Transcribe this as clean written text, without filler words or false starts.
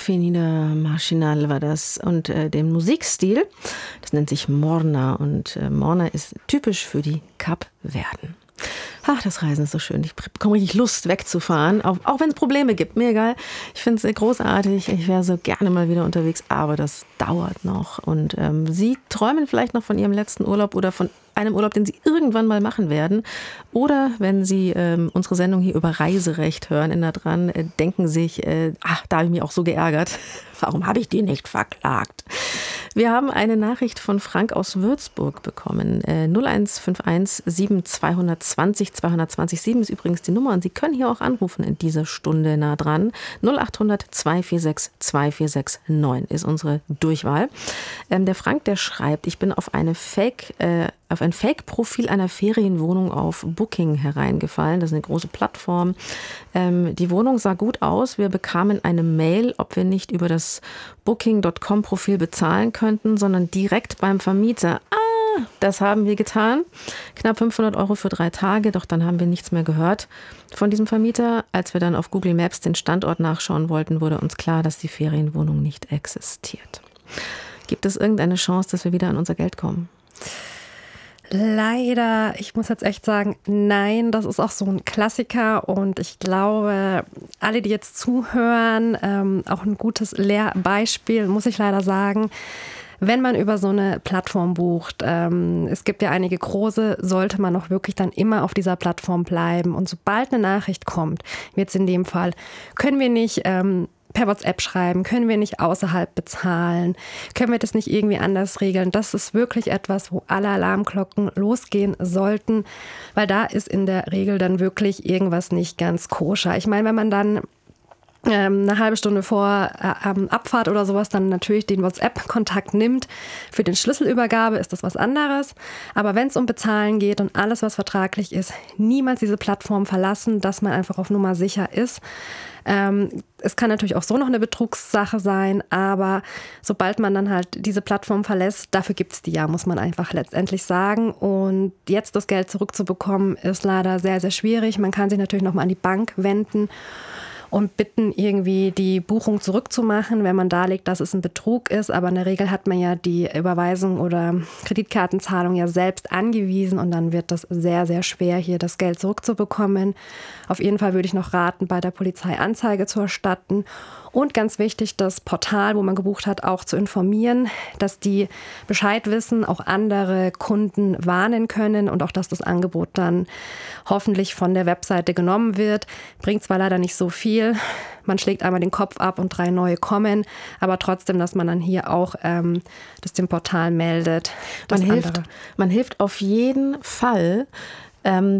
Avenida Marginal war das. Und den Musikstil, das nennt sich Morna. Und Morna ist typisch für die Kapverden. Ach, das Reisen ist so schön. Ich bekomme richtig Lust, wegzufahren. Auch wenn es Probleme gibt. Mir egal. Ich finde es großartig. Ich wäre so gerne mal wieder unterwegs. Aber das dauert noch. Und Sie träumen vielleicht noch von Ihrem letzten Urlaub oder von einem Urlaub, den Sie irgendwann mal machen werden. Oder wenn Sie unsere Sendung hier über Reiserecht hören, in da dran, denken sich, da habe ich mich auch so geärgert. Warum habe ich die nicht verklagt? Wir haben eine Nachricht von Frank aus Würzburg bekommen. 0151 7220 227 ist übrigens die Nummer. Und Sie können hier auch anrufen in dieser Stunde nah dran. 0800 246 2469 ist unsere Durchwahl. Der Frank, der schreibt, ich bin auf ein Fake-Profil einer Ferienwohnung auf Booking hereingefallen. Das ist eine große Plattform. Die Wohnung sah gut aus. Wir bekamen eine Mail, ob wir nicht über das Booking.com-Profil bezahlen könnten, sondern direkt beim Vermieter. Das haben wir getan. Knapp 500 € für 3 Tage, doch dann haben wir nichts mehr gehört von diesem Vermieter. Als wir dann auf Google Maps den Standort nachschauen wollten, wurde uns klar, dass die Ferienwohnung nicht existiert. Gibt es irgendeine Chance, dass wir wieder an unser Geld kommen? Leider, ich muss jetzt echt sagen, nein, das ist auch so ein Klassiker und ich glaube, alle, die jetzt zuhören, auch ein gutes Lehrbeispiel, muss ich leider sagen, wenn man über so eine Plattform bucht, es gibt ja einige große, sollte man auch wirklich dann immer auf dieser Plattform bleiben und sobald eine Nachricht kommt, wie jetzt in dem Fall, können wir nicht per WhatsApp schreiben, können wir nicht außerhalb bezahlen, können wir das nicht irgendwie anders regeln. Das ist wirklich etwas, wo alle Alarmglocken losgehen sollten, weil da ist in der Regel dann wirklich irgendwas nicht ganz koscher. Ich meine, wenn man dann eine halbe Stunde vor Abfahrt oder sowas dann natürlich den WhatsApp-Kontakt nimmt. Für den Schlüsselübergabe ist das was anderes. Aber wenn es um Bezahlen geht und alles, was vertraglich ist, niemals diese Plattform verlassen, dass man einfach auf Nummer sicher ist. Es kann natürlich auch so noch eine Betrugssache sein, aber sobald man dann halt diese Plattform verlässt, dafür gibt es die ja, muss man einfach letztendlich sagen. Und jetzt das Geld zurückzubekommen, ist leider sehr, sehr schwierig. Man kann sich natürlich nochmal an die Bank wenden und bitten, irgendwie die Buchung zurückzumachen, wenn man darlegt, dass es ein Betrug ist. Aber in der Regel hat man ja die Überweisung oder Kreditkartenzahlung ja selbst angewiesen und dann wird das sehr, sehr schwer, hier das Geld zurückzubekommen. Auf jeden Fall würde ich noch raten, bei der Polizei Anzeige zu erstatten. Und ganz wichtig, das Portal, wo man gebucht hat, auch zu informieren, dass die Bescheid wissen, auch andere Kunden warnen können und auch, dass das Angebot dann hoffentlich von der Webseite genommen wird. Bringt zwar leider nicht so viel, man schlägt einmal den Kopf ab und 3 neue kommen, aber trotzdem, dass man dann hier auch das dem Portal meldet. Man hilft auf jeden Fall.